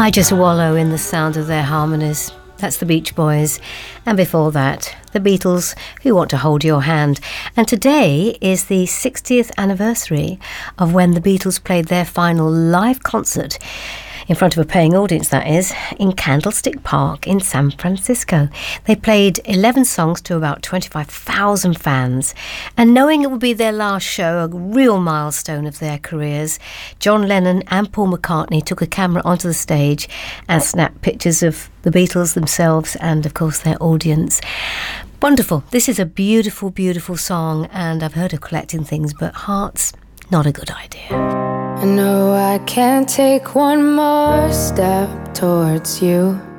I just wallow in the sound of their harmonies. That's the Beach Boys. And before that, the Beatles, Who Want to Hold Your Hand. And today is the 60th anniversary of when the Beatles played their final live concert, in front of a paying audience, that is, in Candlestick Park in San Francisco. They played 11 songs to about 25,000 fans. And knowing it would be their last show, a real milestone of their careers, John Lennon and Paul McCartney took a camera onto the stage and snapped pictures of the Beatles themselves and, of course, their audience. Wonderful. This is a beautiful, beautiful song, and I've heard of collecting things, but hearts, not a good idea. I know I can't take one more step towards you.